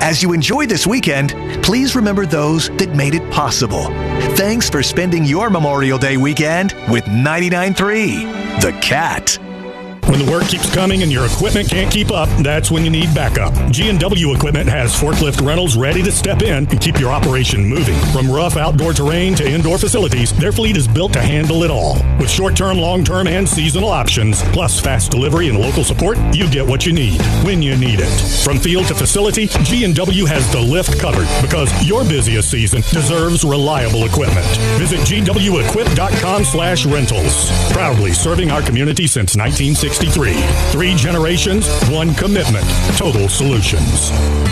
As you enjoy this weekend, please remember those that made it possible. Thanks for spending your Memorial Day weekend with 99.3 The Cat. When the work keeps coming and your equipment can't keep up, that's when you need backup. G&W Equipment has forklift rentals ready to step in and keep your operation moving. From rough outdoor terrain to indoor facilities, their fleet is built to handle it all. With short-term, long-term, and seasonal options, plus fast delivery and local support, you get what you need when you need it. From field to facility, G&W has the lift covered because your busiest season deserves reliable equipment. Visit GWEquip.com/rentals. Proudly serving our community since 1963. 3 generations, 1 commitment. Total Solutions.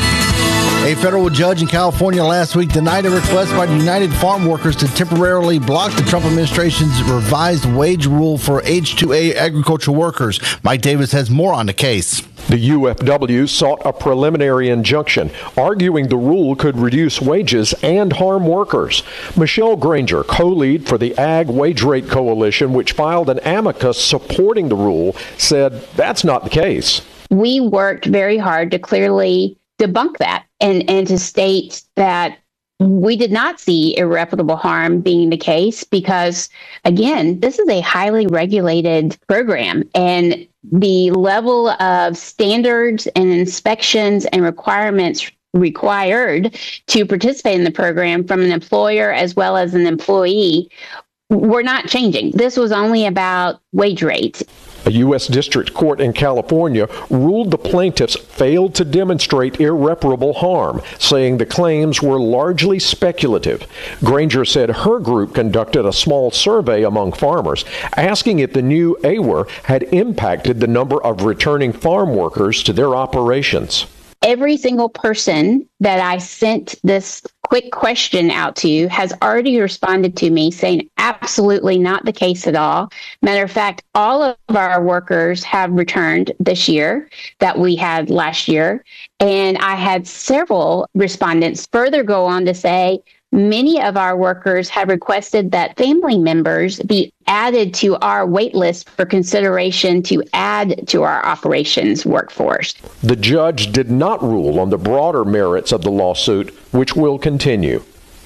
A federal judge in California last week denied a request by the United Farm Workers to temporarily block the Trump administration's revised wage rule for H-2A agricultural workers. Mike Davis has more on the case. The UFW sought a preliminary injunction, arguing the rule could reduce wages and harm workers. Michelle Granger, co-lead for the Ag Wage Rate Coalition, which filed an amicus supporting the rule, said that's not the case. We worked very hard to clearly debunk that and to state that we did not see irreparable harm being the case because, again, this is a highly regulated program, and the level of standards and inspections and requirements required to participate in the program from an employer as well as an employee were not changing. This was only about wage rates. A U.S. District Court in California ruled the plaintiffs failed to demonstrate irreparable harm, saying the claims were largely speculative. Granger said her group conducted a small survey among farmers, asking if the new AWR had impacted the number of returning farm workers to their operations. Every single person that I sent this quick question out to has already responded to me saying absolutely not the case at all. Matter of fact, all of our workers have returned this year that we had last year. And I had several respondents further go on to say many of our workers have requested that family members be added to our wait list for consideration to add to our operations workforce. The judge did not rule on the broader merits of the lawsuit, which will continue.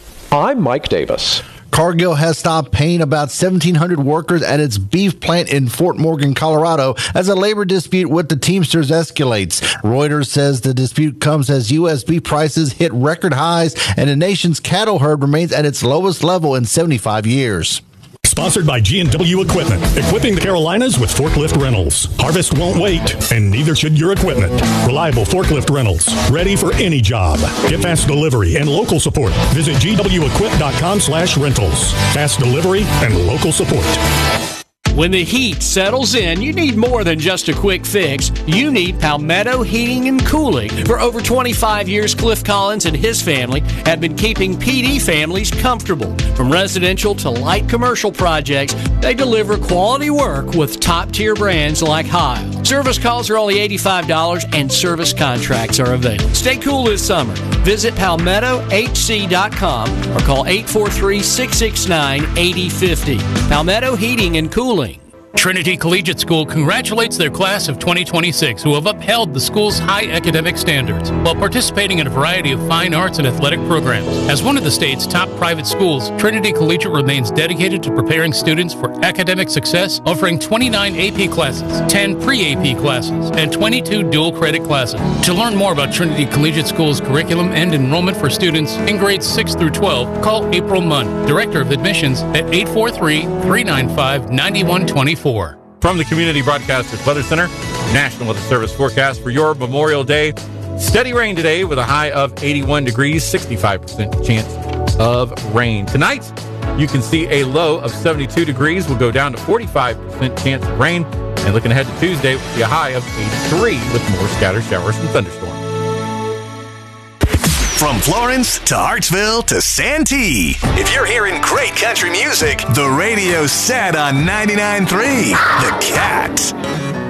I'm Mike Davis. Cargill has stopped paying about 1,700 workers at its beef plant in Fort Morgan, Colorado, as a labor dispute with the Teamsters escalates. Reuters says the dispute comes as U.S. beef prices hit record highs and the nation's cattle herd remains at its lowest level in 75 years. Sponsored by G&W Equipment, equipping the Carolinas with forklift rentals. Harvest won't wait, and neither should your equipment. Reliable forklift rentals, ready for any job. Get fast delivery and local support. Visit GWEquip.com/rentals. Fast delivery and local support. When the heat settles in, you need more than just a quick fix. You need Palmetto Heating and Cooling. For over 25 years, Cliff Collins and his family have been keeping PD families comfortable. From residential to light commercial projects, they deliver quality work with top-tier brands like Heil. Service calls are only $85 and service contracts are available. Stay cool this summer. Visit PalmettoHC.com or call 843-669-8050. Palmetto Heating and Cooling. Trinity Collegiate School congratulates their class of 2026 who have upheld the school's high academic standards while participating in a variety of fine arts and athletic programs. As one of the state's top private schools, Trinity Collegiate remains dedicated to preparing students for academic success, offering 29 AP classes, 10 pre-AP classes, and 22 dual credit classes. To learn more about Trinity Collegiate School's curriculum and enrollment for students in grades 6 through 12, call April Munn, Director of Admissions, at 843-395-9124. From the Community Broadcasters Weather Center, National Weather Service forecast for your Memorial Day. Steady rain today with a high of 81 degrees, 65% chance of rain. Tonight, you can see a low of 72 degrees. Will go down to 45% chance of rain. And looking ahead to Tuesday, we'll see a high of 83 with more scattered showers and thunderstorms. From Florence to Hartsville to Santee. If you're hearing great country music, the radio's set on 99.3 The Cat.